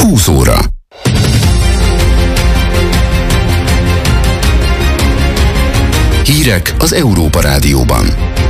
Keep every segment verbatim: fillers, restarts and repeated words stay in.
húsz óra. Hírek az Európa Rádióban.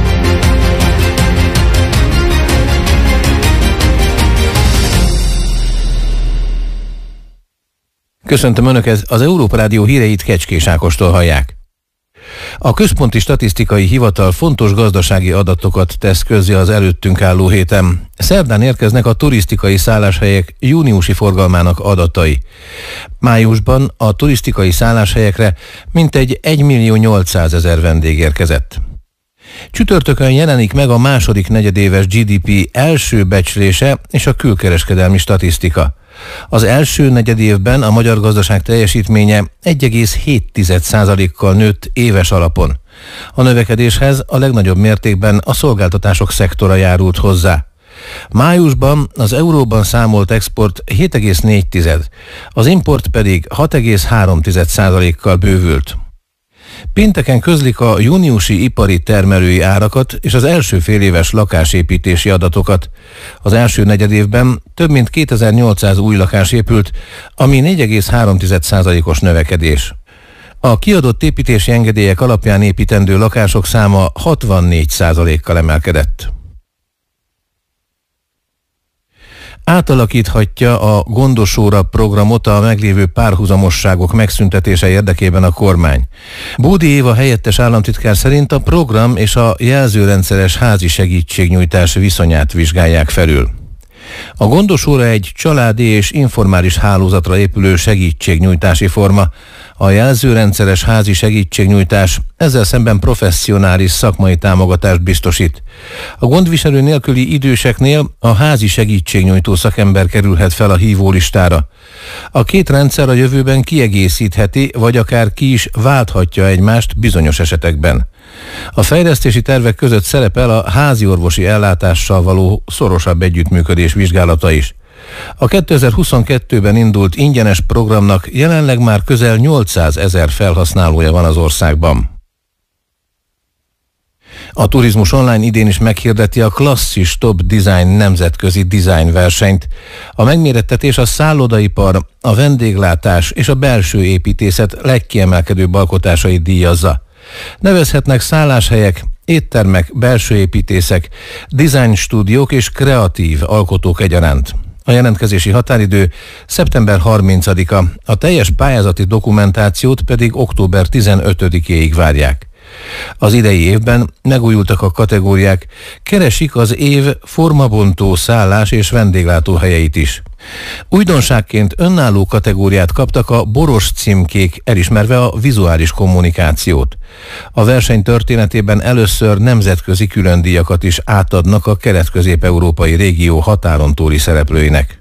Köszöntöm Önöket, az Európa Rádió híreit Kecskés Ákostól hallják. A Központi Statisztikai Hivatal fontos gazdasági adatokat tesz közzé az előttünk álló héten. Szerdán érkeznek a turisztikai szálláshelyek júniusi forgalmának adatai. Májusban a turisztikai szálláshelyekre mintegy egymillió-nyolcszázezer vendég érkezett. Csütörtökön jelenik meg a második negyedéves gé dé pé első becslése és a külkereskedelmi statisztika. Az első negyedévben a magyar gazdaság teljesítménye egy egész hét százalékkal nőtt éves alapon. A növekedéshez a legnagyobb mértékben a szolgáltatások szektora járult hozzá. Májusban az euróban számolt export hét egész négy, az import pedig hat egész három százalékkal bővült. Pénteken közlik a júniusi ipari termelői árakat és az első féléves lakásépítési adatokat. Az első negyedévben több mint kétezer-nyolcszáz új lakás épült, ami négy egész három százalékos növekedés. A kiadott építési engedélyek alapján építendő lakások száma hatvannégy százalékkal emelkedett. Átalakíthatja a Gondosóra programot a meglévő párhuzamosságok megszüntetése érdekében a kormány. Bódi Éva helyettes államtitkár szerint a program és a jelzőrendszeres házi segítségnyújtás viszonyát vizsgálják felül. A Gondosóra egy családi és informális hálózatra épülő segítségnyújtási forma. A jelzőrendszeres házi segítségnyújtás ezzel szemben professzionális szakmai támogatást biztosít. A gondviselő nélküli időseknél a házi segítségnyújtó szakember kerülhet fel a hívólistára. A két rendszer a jövőben kiegészítheti, vagy akár ki is válthatja egymást bizonyos esetekben. A fejlesztési tervek között szerepel a házi orvosi ellátással való szorosabb együttműködés vizsgálata is. A kétezer-huszonkettőben indult ingyenes programnak jelenleg már közel nyolcszázezer felhasználója van az országban. A Turizmus Online idén is meghirdeti a Klasszis Top Design nemzetközi design versenyt. A megmérettetés a szállodaipar, a vendéglátás és a belső építészet legkiemelkedőbb alkotásait díjazza. Nevezhetnek szálláshelyek, éttermek, belső építészek, design stúdiók és kreatív alkotók egyaránt. A jelentkezési határidő szeptember harmincadika, a teljes pályázati dokumentációt pedig október tizenötödikéig várják. Az idei évben megújultak a kategóriák, keresik az év formabontó szállás és vendéglátóhelyeit is. Újdonságként önálló kategóriát kaptak a boros címkék, elismerve a vizuális kommunikációt. A verseny történetében először nemzetközi különdíjakat is átadnak a kelet-közép-európai régió határon túli szereplőinek.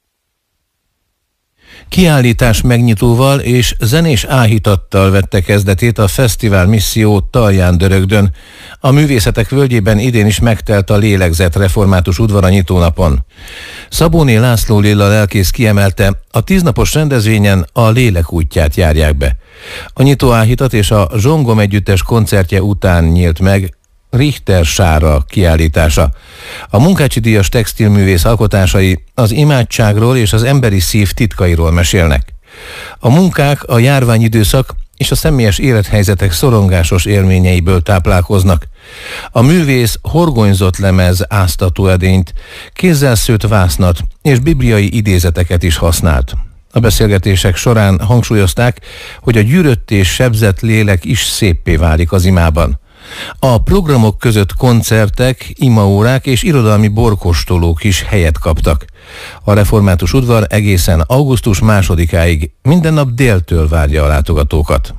Kiállítás megnyitóval és zenés áhítattal vette kezdetét a fesztivál misszió Talján-Dörögdön. A művészetek völgyében idén is megtelt a lélegzett református udvar a nyitónapon. Szabóné László Lilla lelkész kiemelte, a tíznapos rendezvényen a lélek útját járják be. A nyitó áhítat és a Zsongom együttes koncertje után nyílt meg Richter Sára kiállítása. A Munkácsi díjas textilművész alkotásai az imádságról és az emberi szív titkairól mesélnek. A munkák a járványidőszak és a személyes élethelyzetek szorongásos élményeiből táplálkoznak. A művész horgonyzott lemez áztatóedényt, kézzel szőtt vásznat és bibliai idézeteket is használt. A beszélgetések során hangsúlyozták, hogy a gyűrött és sebzett lélek is széppé válik az imában. A programok között koncertek, imaórák és irodalmi borkóstolók is helyet kaptak. A református udvar egészen augusztus másodikáig minden nap déltől várja a látogatókat.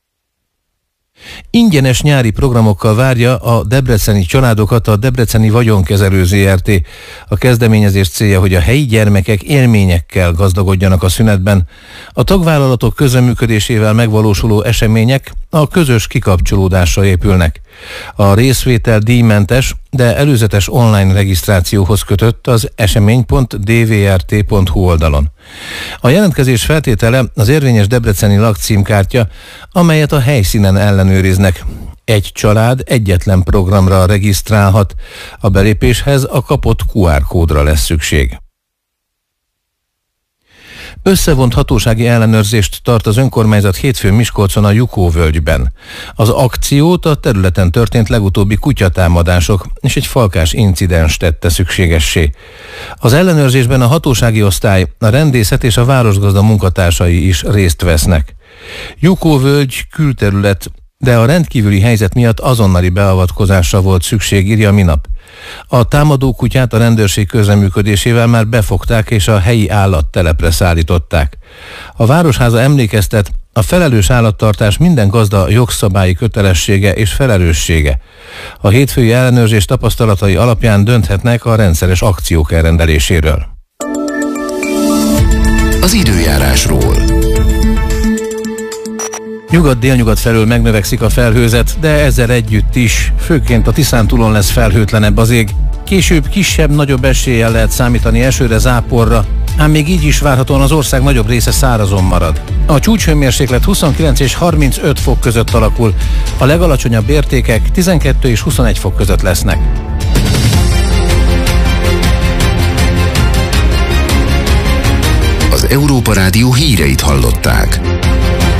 Ingyenes nyári programokkal várja a debreceni családokat a Debreceni Vagyonkezelő zé er té. A kezdeményezés célja, hogy a helyi gyermekek élményekkel gazdagodjanak a szünetben. A tagvállalatok közreműködésével megvalósuló események a közös kikapcsolódásra épülnek. A részvétel díjmentes, de előzetes online regisztrációhoz kötött az esemény pont d v r t pont h u oldalon. A jelentkezés feltétele az érvényes debreceni lakcímkártya, amelyet a helyszínen ellenőriznek. Egy család egyetlen programra regisztrálhat, a belépéshez a kapott kú ár kódra lesz szükség. Összevont hatósági ellenőrzést tart az önkormányzat hétfőn Miskolcon a Jukó-völgyben. Az akciót a területen történt legutóbbi kutyatámadások és egy falkás incidens tette szükségessé. Az ellenőrzésben a hatósági osztály, a rendészet és a városgazda munkatársai is részt vesznek. Jukó-völgy külterület, de a rendkívüli helyzet miatt azonnali beavatkozásra volt szükség, írja a Minap. A támadó kutyát a rendőrség közreműködésével már befogták és a helyi állattelepre szállították. A Városháza emlékeztet, a felelős állattartás minden gazda jogszabályi kötelessége és felelőssége. A hétfői ellenőrzés tapasztalatai alapján dönthetnek a rendszeres akciók elrendeléséről. Az időjárásról. Nyugat-délnyugat felől megnövekszik a felhőzet, de ezzel együtt is, főként a Tiszántúlon lesz felhőtlenebb az ég. Később kisebb-nagyobb eséllyel lehet számítani esőre, záporra, ám még így is várhatóan az ország nagyobb része szárazon marad. A csúcshőmérséklet huszonkilenc és harmincöt fok között alakul, a legalacsonyabb értékek tizenkettő és huszonegy fok között lesznek. Az Európa Rádió híreit hallották.